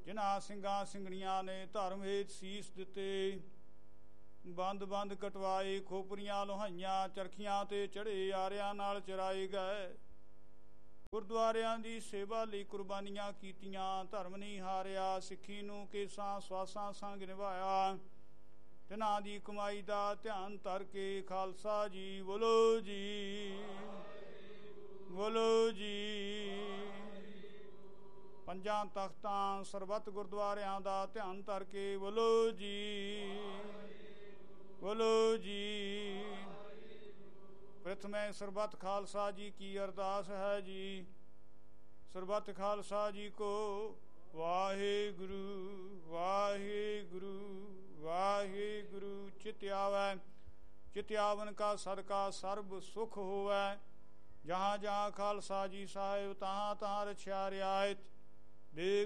ਜਿਨ੍ਹਾਂ ਸਿੰਘਾਂ ਸਿੰਘਣੀਆਂ ਨੇ ਧਰਮ ਹੇਤ ਸੀਸ ਦਿੱਤੇ। ਬੰਦ ਬੰਦ ਕਟਵਾਏ, ਖੋਪਰੀਆਂ ਲੋਹਾਈਆਂ, ਚਰਖੀਆਂ ਤੇ ਚੜ੍ਹੇ ਆਰਿਆਂ ਨਾਲ ਚਰਾਏ ਗਏ। ਗੁਰਦੁਆਰਿਆਂ ਦੀ ਸੇਵਾ ਲਈ ਕੁਰਬਾਨੀਆਂ ਕੀਤੀਆਂ। ਧਰਮ ਨਹੀਂ ਹਾਰਿਆ, ਸਿੱਖੀ ਨੂੰ ਕੇਸਾਂ ਸਵਾਸਾਂ ਸੰਗ ਨਿਭਾਇਆ। ਤਿਨਾਂ ਦੀ ਕਮਾਈ ਦਾ ਧਿਆਨ ਧਰ ਕੇ ਖਾਲਸਾ ਜੀ ਬੋਲੋ ਜੀ, ਬੋਲੋ ਜੀ। ਪੰਜਾਂ ਤਖਤਾਂ ਸਰਬੱਤ ਗੁਰਦੁਆਰਿਆਂ ਦਾ ਧਿਆਨ ਧਰ ਕੇ ਬੋਲੋ ਜੀ, ਬੋਲੋ ਜੀ। ਪ੍ਰਥਮੇ ਸਰਬੱਤ ਖਾਲਸਾ ਜੀ ਕੀ ਅਰਦਾਸ ਹੈ ਜੀ। ਸਰਬੱਤ ਖਾਲਸਾ ਜੀ ਕੋ ਵਾਹਿਗੁਰੂ, ਵਾਹਿਗੁਰੂ, ਵਾਹਿਗੁਰੂ। ਚਿਤ ਆਵੈ, ਚਿਤ ਆਵਨ ਕਾ ਸਦਕਾ ਸਰਬ ਸੁਖ ਹੋਵੈ। ਜਹਾਂ ਜਹਾਂ ਖਾਲਸਾ ਜੀ ਸਾਹਿਬ, ਤਹਾਂ ਤਹਾਂ ਰਛਿਆ ਰਿਆਇਤ। ਦੇਖ